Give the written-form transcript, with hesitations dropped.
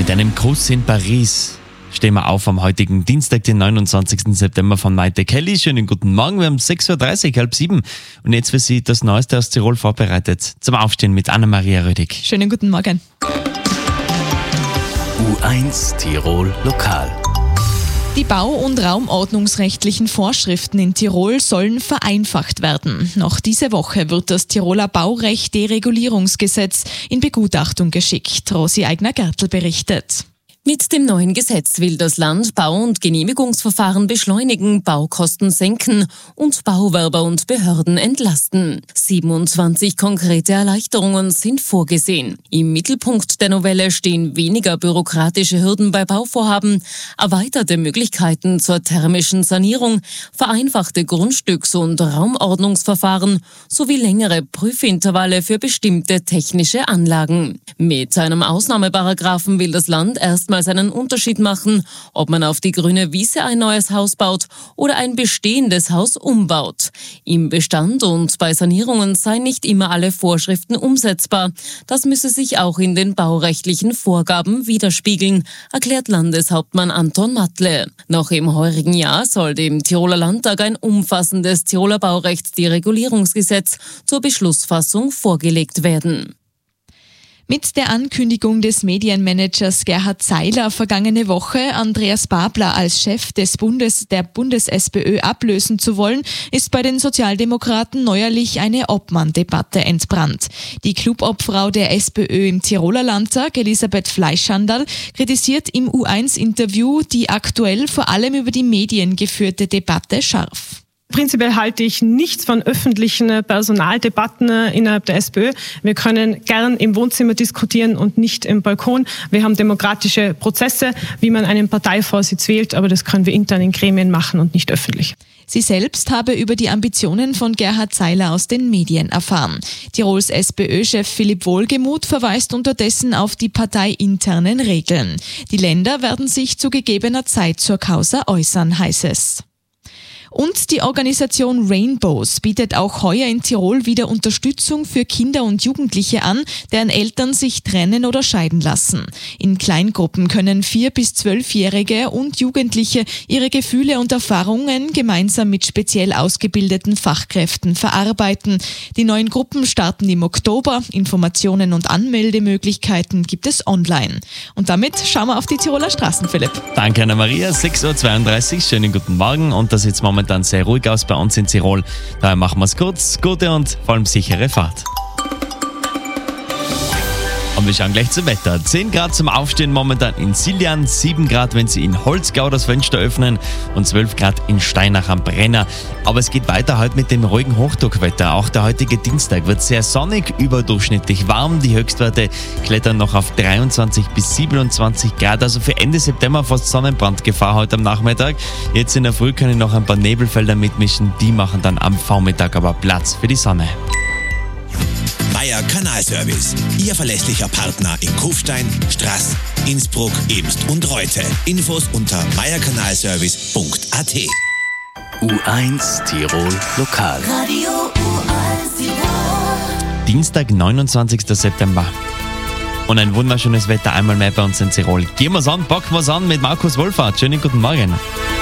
Mit einem Kuss in Paris stehen wir auf am heutigen Dienstag, den 29. September von Maite Kelly. Schönen guten Morgen, wir haben 6.30 Uhr, halb 7. Und jetzt für Sie das Neueste aus Tirol vorbereitet. Zum Aufstehen mit Anna-Maria Rödig. Schönen guten Morgen. U1 Tirol Lokal. Die bau- und raumordnungsrechtlichen Vorschriften in Tirol sollen vereinfacht werden. Noch diese Woche wird das Tiroler Baurecht-Deregulierungsgesetz in Begutachtung geschickt. Rosi Eigner-Gertl berichtet. Mit dem neuen Gesetz will das Land Bau- und Genehmigungsverfahren beschleunigen, Baukosten senken und Bauwerber und Behörden entlasten. 27 konkrete Erleichterungen sind vorgesehen. Im Mittelpunkt der Novelle stehen weniger bürokratische Hürden bei Bauvorhaben, erweiterte Möglichkeiten zur thermischen Sanierung, vereinfachte Grundstücks- und Raumordnungsverfahren sowie längere Prüfintervalle für bestimmte technische Anlagen. Mit einem Ausnahmeparagraphen will das Land erstmals einen Unterschied machen, ob man auf die grüne Wiese ein neues Haus baut oder ein bestehendes Haus umbaut. Im Bestand und bei Sanierungen seien nicht immer alle Vorschriften umsetzbar. Das müsse sich auch in den baurechtlichen Vorgaben widerspiegeln, erklärt Landeshauptmann Anton Matle. Noch im heurigen Jahr soll dem Tiroler Landtag ein umfassendes Tiroler Baurechtsderegulierungsgesetz zur Beschlussfassung vorgelegt werden. Mit der Ankündigung des Medienmanagers Gerhard Zeiler vergangene Woche, Andreas Babler als Chef der Bundes-SPÖ ablösen zu wollen, ist bei den Sozialdemokraten neuerlich eine Obmann-Debatte entbrannt. Die Clubobfrau der SPÖ im Tiroler Landtag, Elisabeth Fleischhandel, kritisiert im U1-Interview die aktuell vor allem über die Medien geführte Debatte scharf. Prinzipiell halte ich nichts von öffentlichen Personaldebatten innerhalb der SPÖ. Wir können gern im Wohnzimmer diskutieren und nicht im Balkon. Wir haben demokratische Prozesse, wie man einen Parteivorsitz wählt, aber das können wir intern in Gremien machen und nicht öffentlich. Sie selbst habe über die Ambitionen von Gerhard Zeiler aus den Medien erfahren. Tirols SPÖ-Chef Philipp Wohlgemuth verweist unterdessen auf die parteiinternen Regeln. Die Länder werden sich zu gegebener Zeit zur Causa äußern, heißt es. Und die Organisation Rainbows bietet auch heuer in Tirol wieder Unterstützung für Kinder und Jugendliche an, deren Eltern sich trennen oder scheiden lassen. In Kleingruppen können 4- bis 12-Jährige und Jugendliche ihre Gefühle und Erfahrungen gemeinsam mit speziell ausgebildeten Fachkräften verarbeiten. Die neuen Gruppen starten im Oktober. Informationen und Anmeldemöglichkeiten gibt es online. Und damit schauen wir auf die Tiroler Straßen, Philipp. Danke, Anna-Maria. 6.32 Uhr, schönen guten Morgen. Und das sieht momentan sehr ruhig aus bei uns in Tirol. Daher machen wir es kurz, gute und vor allem sichere Fahrt. Und wir schauen gleich zum Wetter. 10 Grad zum Aufstehen momentan in Siljan, 7 Grad, wenn Sie in Holzgau das Fenster öffnen und 12 Grad in Steinach am Brenner. Aber es geht weiter heute mit dem ruhigen Hochdruckwetter. Auch der heutige Dienstag wird sehr sonnig, überdurchschnittlich warm. Die Höchstwerte klettern noch auf 23 bis 27 Grad. Also für Ende September fast Sonnenbrandgefahr heute am Nachmittag. Jetzt in der Früh können noch ein paar Nebelfelder mitmischen. Die machen dann am Vormittag aber Platz für die Sonne. Meier Kanalservice, Ihr verlässlicher Partner in Kufstein, Straß, Innsbruck, Ebst und Reute. Infos unter meierkanalservice.at. U1 Tirol Lokal. Radio U1 Tirol. Dienstag, 29. September. Und ein wunderschönes Wetter einmal mehr bei uns in Tirol. Gehen wir's an, packen wir's an mit Markus Wohlfahrt. Schönen guten Morgen.